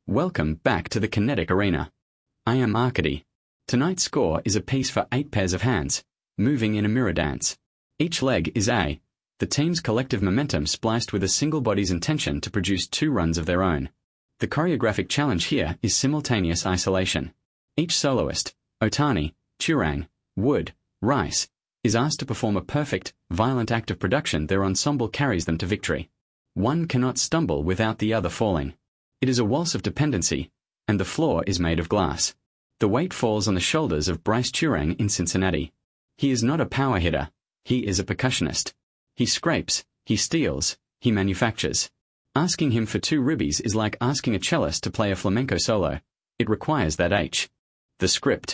Welcome back to the Kinetic Arena. I am Arkady. Tonight's score is a piece for 8 pairs of hands, moving in a mirror dance. Each leg is A, the team's collective momentum spliced with a single body's intention to produce 2 runs of their own. The choreographic challenge here is simultaneous isolation. Each soloist, Otani, Turang, Wood, Rice, is asked to perform a perfect, violent act of production their ensemble carries them to victory. One cannot stumble without the other falling. It is a waltz of dependency, and the floor is made of glass. The weight falls on the shoulders of Bryce Turang in Cincinnati. He is not a power hitter, he is a percussionist. He scrapes, he steals, he manufactures. Asking him for 2 ribbies is like asking a cellist to play a flamenco solo. It requires that H. The script.